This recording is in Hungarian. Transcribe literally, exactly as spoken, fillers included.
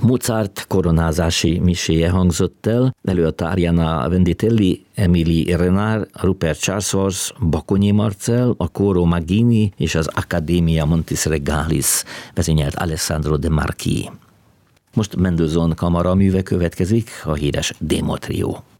Mozart koronázási miséje hangzott el, előadta Arianna Venditelli, Émilie Renard, Rupert Charles, Bakonyi Marcel, a Coro Maggini és az Accademia Montis Regalis vezényelt Alessandro De Marchi. Most Mendelssohn kamaraműve következik, a híres Démo Trio.